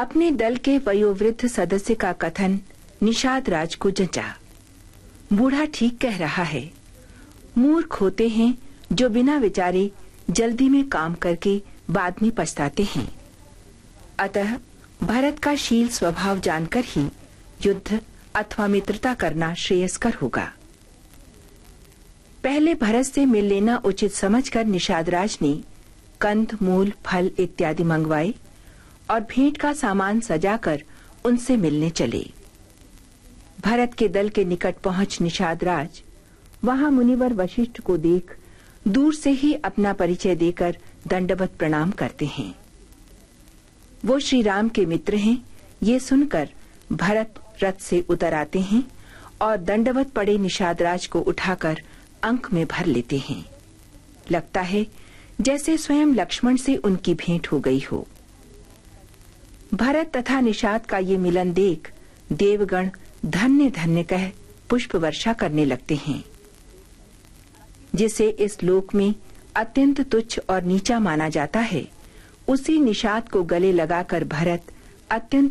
अपने दल के वयोवृद्ध सदस्य का कथन निषाद राज को जंचा। बूढ़ा ठीक कह रहा है। मूर्ख होते हैं जो बिना विचारे जल्दी में काम करके बाद में पछताते हैं। अतः भरत का शील स्वभाव जानकर ही युद्ध अथवा मित्रता करना श्रेयस्कर होगा। पहले भरत से मिल लेना उचित समझकर निषाद राज ने कंद, मूल, फल इत्यादि मंगवाए और भेंट का सामान सजाकर उनसे मिलने चले। भरत के दल के निकट पहुंच निषाद राज वहां मुनिवर वशिष्ठ को देख दूर से ही अपना परिचय देकर दंडवत प्रणाम करते हैं। वो श्री राम के मित्र हैं, ये सुनकर भरत रथ से उतर आते हैं और दंडवत पड़े निषाद राज को उठाकर अंक में भर लेते हैं। लगता है जैसे स्वयं लक्ष्मण से उनकी भेंट हो गई हो। भरत तथा निषाद का ये मिलन देख देवगण धन्य धन्य कह पुष्प वर्षा करने लगते हैं। जिसे इस लोक में अत्यंत तुच्छ और नीचा माना जाता है, उसी निषाद को गले लगाकर भरत अत्यंत